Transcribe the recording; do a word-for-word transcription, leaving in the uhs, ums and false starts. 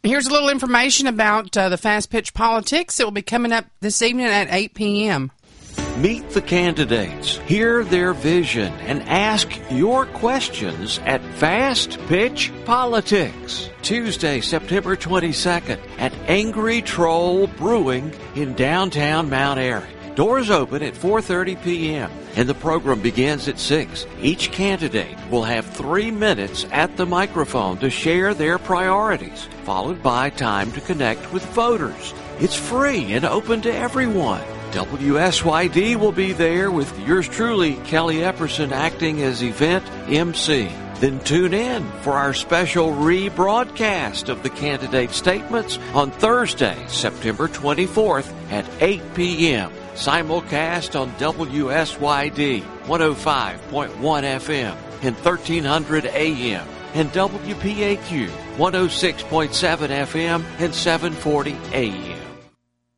Here's a little information about uh, the Fast Pitch Politics. It will be coming up this evening at eight p.m. Meet the candidates, hear their vision, and ask your questions at Fast Pitch Politics. Tuesday, September twenty-second at Angry Troll Brewing in downtown Mount Airy. Doors open at four thirty p.m. and the program begins at six. Each candidate will have three minutes at the microphone to share their priorities, followed by time to connect with voters. It's free and open to everyone. W S Y D will be there with yours truly, Kelly Epperson, acting as event M C. Then tune in for our special rebroadcast of the candidate statements on Thursday, September twenty-fourth at eight p.m. Simulcast on W S Y D one oh five point one F M and thirteen hundred A M and W P A Q one oh six point seven F M and seven forty A M.